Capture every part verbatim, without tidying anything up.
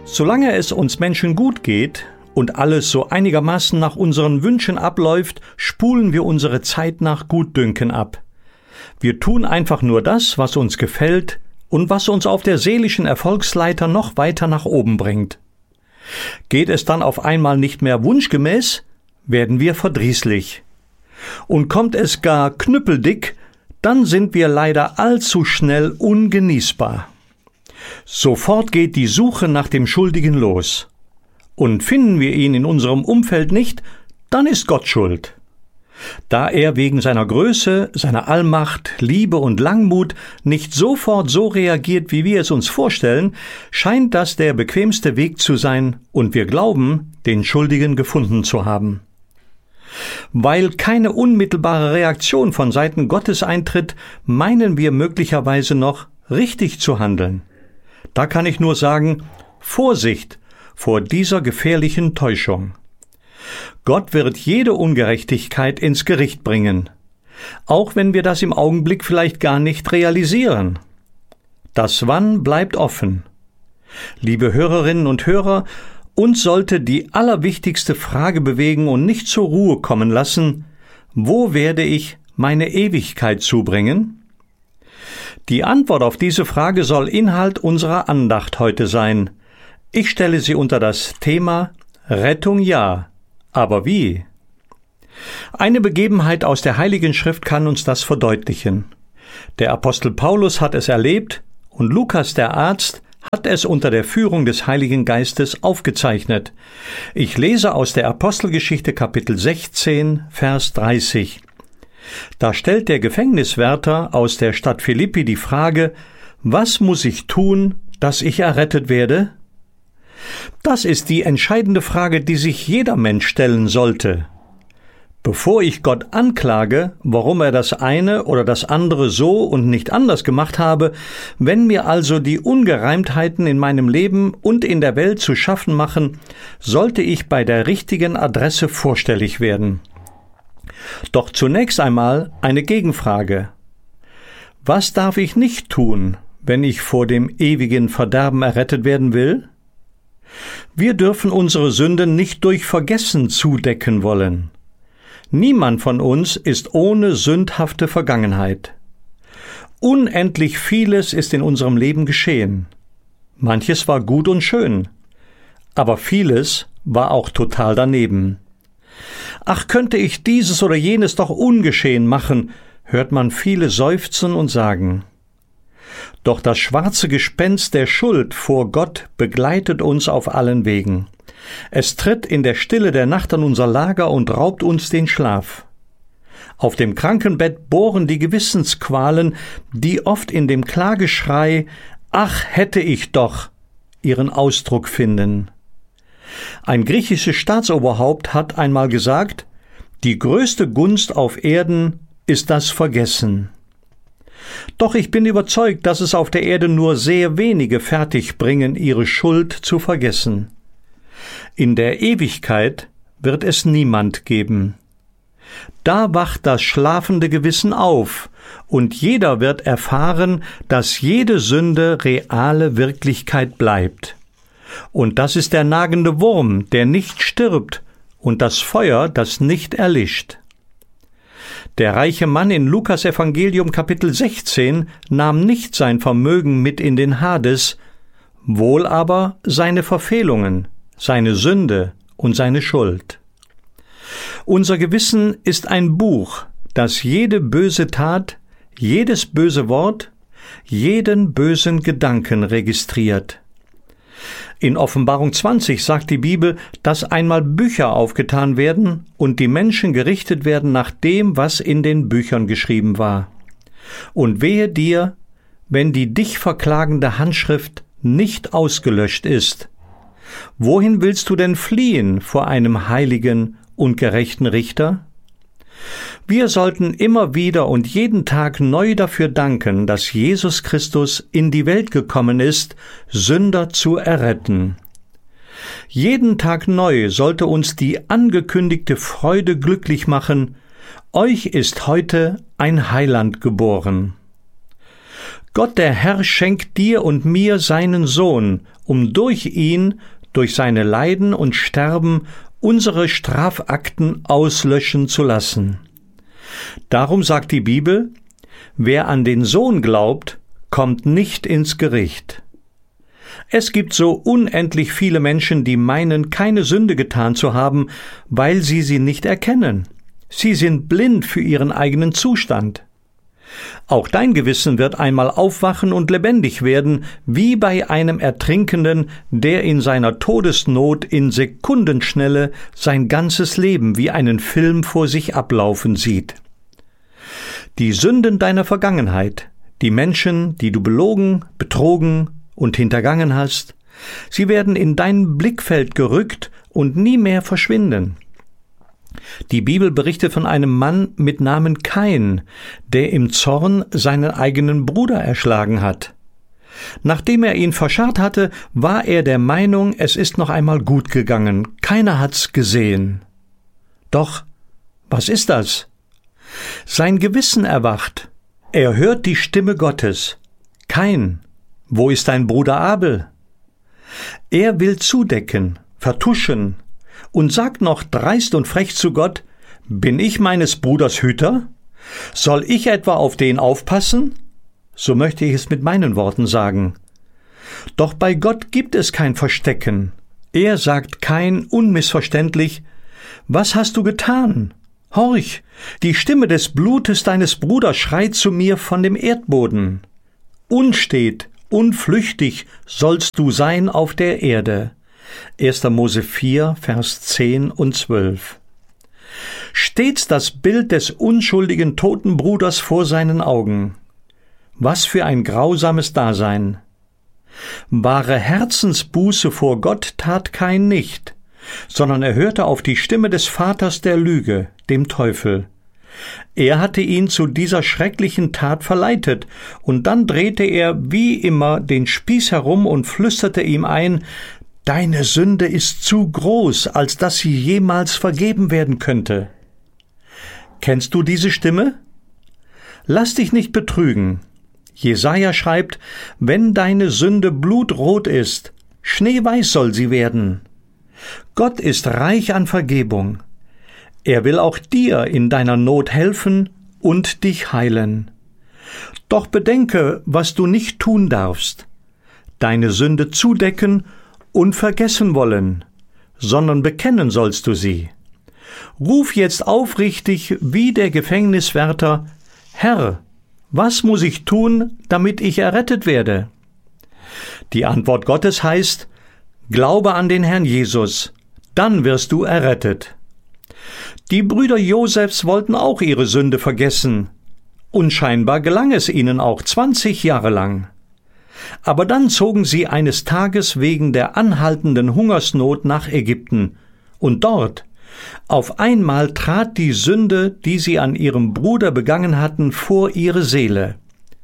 Solange es uns Menschen gut geht und alles so einigermaßen nach unseren Wünschen abläuft, spulen wir unsere Zeit nach Gutdünken ab. Wir tun einfach nur das, was uns gefällt und was uns auf der seelischen Erfolgsleiter noch weiter nach oben bringt. Geht es dann auf einmal nicht mehr wunschgemäß, werden wir verdrießlich. Und kommt es gar knüppeldick, dann sind wir leider allzu schnell ungenießbar. Sofort geht die Suche nach dem Schuldigen los. Und finden wir ihn in unserem Umfeld nicht, dann ist Gott schuld. Da er wegen seiner Größe, seiner Allmacht, Liebe und Langmut nicht sofort so reagiert, wie wir es uns vorstellen, scheint das der bequemste Weg zu sein, und wir glauben, den Schuldigen gefunden zu haben. Weil keine unmittelbare Reaktion von Seiten Gottes eintritt, meinen wir möglicherweise noch, richtig zu handeln. Da kann ich nur sagen, Vorsicht vor dieser gefährlichen Täuschung. Gott wird jede Ungerechtigkeit ins Gericht bringen, auch wenn wir das im Augenblick vielleicht gar nicht realisieren. Das Wann bleibt offen. Liebe Hörerinnen und Hörer, uns sollte die allerwichtigste Frage bewegen und nicht zur Ruhe kommen lassen: Wo werde ich meine Ewigkeit zubringen? Die Antwort auf diese Frage soll Inhalt unserer Andacht heute sein. Ich stelle sie unter das Thema Rettung ja, aber wie? Eine Begebenheit aus der Heiligen Schrift kann uns das verdeutlichen. Der Apostel Paulus hat es erlebt und Lukas, der Arzt, hat es unter der Führung des Heiligen Geistes aufgezeichnet. Ich lese aus der Apostelgeschichte Kapitel sechzehn, Vers dreißig. Da stellt der Gefängniswärter aus der Stadt Philippi die Frage: Was muss ich tun, dass ich errettet werde? Das ist die entscheidende Frage, die sich jeder Mensch stellen sollte. Bevor ich Gott anklage, warum er das eine oder das andere so und nicht anders gemacht habe, wenn mir also die Ungereimtheiten in meinem Leben und in der Welt zu schaffen machen, sollte ich bei der richtigen Adresse vorstellig werden. Doch zunächst einmal eine Gegenfrage. Was darf ich nicht tun, wenn ich vor dem ewigen Verderben errettet werden will? Wir dürfen unsere Sünden nicht durch Vergessen zudecken wollen. Niemand von uns ist ohne sündhafte Vergangenheit. Unendlich vieles ist in unserem Leben geschehen. Manches war gut und schön, aber vieles war auch total daneben. Ach, könnte ich dieses oder jenes doch ungeschehen machen, hört man viele seufzen und sagen. Doch das schwarze Gespenst der Schuld vor Gott begleitet uns auf allen Wegen. Es tritt in der Stille der Nacht an unser Lager und raubt uns den Schlaf. Auf dem Krankenbett bohren die Gewissensqualen, die oft in dem Klageschrei »Ach, hätte ich doch« ihren Ausdruck finden. Ein griechisches Staatsoberhaupt hat einmal gesagt: Die größte Gunst auf Erden ist das Vergessen. Doch ich bin überzeugt, dass es auf der Erde nur sehr wenige fertigbringen, ihre Schuld zu vergessen. In der Ewigkeit wird es niemand geben. Da wacht das schlafende Gewissen auf, und jeder wird erfahren, dass jede Sünde reale Wirklichkeit bleibt. Und das ist der nagende Wurm, der nicht stirbt, und das Feuer, das nicht erlischt. Der reiche Mann in Lukas Evangelium Kapitel sechzehn nahm nicht sein Vermögen mit in den Hades, wohl aber seine Verfehlungen, seine Sünde und seine Schuld. Unser Gewissen ist ein Buch, das jede böse Tat, jedes böse Wort, jeden bösen Gedanken registriert. In Offenbarung zwanzig sagt die Bibel, dass einmal Bücher aufgetan werden und die Menschen gerichtet werden nach dem, was in den Büchern geschrieben war. Und wehe dir, wenn die dich verklagende Handschrift nicht ausgelöscht ist. Wohin willst du denn fliehen vor einem heiligen und gerechten Richter? Wir sollten immer wieder und jeden Tag neu dafür danken, dass Jesus Christus in die Welt gekommen ist, Sünder zu erretten. Jeden Tag neu sollte uns die angekündigte Freude glücklich machen: Euch ist heute ein Heiland geboren. Gott der Herr schenkt dir und mir seinen Sohn, um durch ihn, durch seine Leiden und Sterben, unsere Strafakten auslöschen zu lassen. Darum sagt die Bibel, wer an den Sohn glaubt, kommt nicht ins Gericht. Es gibt so unendlich viele Menschen, die meinen, keine Sünde getan zu haben, weil sie sie nicht erkennen. Sie sind blind für ihren eigenen Zustand. Auch dein Gewissen wird einmal aufwachen und lebendig werden, wie bei einem Ertrinkenden, der in seiner Todesnot in Sekundenschnelle sein ganzes Leben wie einen Film vor sich ablaufen sieht. Die Sünden deiner Vergangenheit, die Menschen, die du belogen, betrogen und hintergangen hast, sie werden in dein Blickfeld gerückt und nie mehr verschwinden. Die Bibel berichtet von einem Mann mit Namen Kain, der im Zorn seinen eigenen Bruder erschlagen hat. Nachdem er ihn verscharrt hatte, war er der Meinung, es ist noch einmal gut gegangen, keiner hat's gesehen. Doch, was ist das? Sein Gewissen erwacht. Er hört die Stimme Gottes. Kain, wo ist dein Bruder Abel? Er will zudecken, vertuschen und sagt noch dreist und frech zu Gott, bin ich meines Bruders Hüter? Soll ich etwa auf den aufpassen? So möchte ich es mit meinen Worten sagen. Doch bei Gott gibt es kein Verstecken. Er sagt Kain unmissverständlich, was hast du getan? Horch, die Stimme des Blutes deines Bruders schreit zu mir von dem Erdboden. Unstet, unflüchtig sollst du sein auf der Erde. erster Mose vier, Vers zehn und zwölf. Stets das Bild des unschuldigen toten Bruders vor seinen Augen. Was für ein grausames Dasein. Wahre Herzensbuße vor Gott tat Kain nicht, sondern er hörte auf die Stimme des Vaters der Lüge, dem Teufel. Er hatte ihn zu dieser schrecklichen Tat verleitet, und dann drehte er wie immer den Spieß herum und flüsterte ihm ein, »Deine Sünde ist zu groß, als dass sie jemals vergeben werden könnte.« Kennst du diese Stimme? Lass dich nicht betrügen. Jesaja schreibt, wenn deine Sünde blutrot ist, schneeweiß soll sie werden. Gott ist reich an Vergebung. Er will auch dir in deiner Not helfen und dich heilen. Doch bedenke, was du nicht tun darfst. Deine Sünde zudecken und vergessen wollen, sondern bekennen sollst du sie. Ruf jetzt aufrichtig wie der Gefängniswärter, Herr, was muss ich tun, damit ich errettet werde? Die Antwort Gottes heißt, Glaube an den Herrn Jesus, dann wirst du errettet. Die Brüder Josefs wollten auch ihre Sünde vergessen, und scheinbar gelang es ihnen auch zwanzig Jahre lang. Aber dann zogen sie eines Tages wegen der anhaltenden Hungersnot nach Ägypten, und dort, auf einmal trat die Sünde, die sie an ihrem Bruder begangen hatten, vor ihre Seele.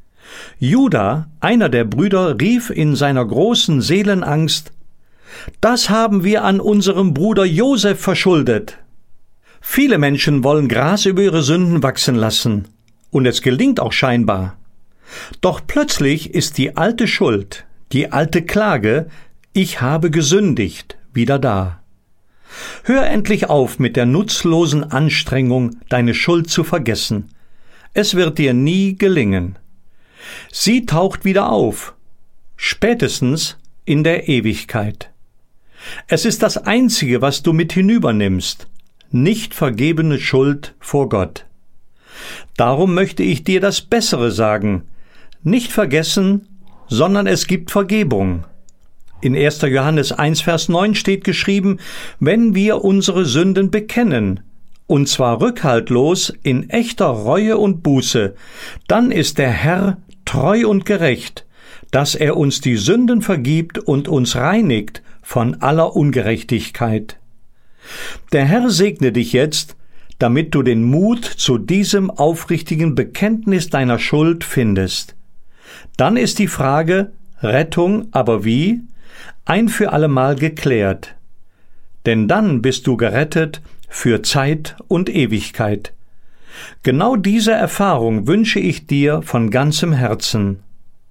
Juda, einer der Brüder, rief in seiner großen Seelenangst, »Das haben wir an unserem Bruder Josef verschuldet.« Viele Menschen wollen Gras über ihre Sünden wachsen lassen, und es gelingt auch scheinbar. Doch plötzlich ist die alte Schuld, die alte Klage, ich habe gesündigt, wieder da. Hör endlich auf mit der nutzlosen Anstrengung, deine Schuld zu vergessen. Es wird dir nie gelingen. Sie taucht wieder auf, spätestens in der Ewigkeit. Es ist das Einzige, was du mit hinübernimmst, nicht vergebene Schuld vor Gott. Darum möchte ich dir das Bessere sagen, nicht vergessen, sondern es gibt Vergebung. In erster Johannes eins, Vers neun steht geschrieben, wenn wir unsere Sünden bekennen, und zwar rückhaltlos in echter Reue und Buße, dann ist der Herr treu und gerecht, dass er uns die Sünden vergibt und uns reinigt von aller Ungerechtigkeit. Der Herr segne dich jetzt, damit du den Mut zu diesem aufrichtigen Bekenntnis deiner Schuld findest. Dann ist die Frage, Rettung, aber wie? Ein für allemal geklärt. Denn dann bist du gerettet für Zeit und Ewigkeit. Genau diese Erfahrung wünsche ich dir von ganzem Herzen.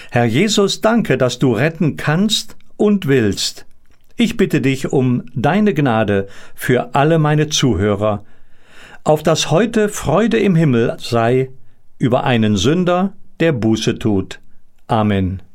Herr Jesus, danke, dass du retten kannst und willst. Ich bitte dich um deine Gnade für alle meine Zuhörer, auf dass heute Freude im Himmel sei über einen Sünder, der Buße tut. Amen.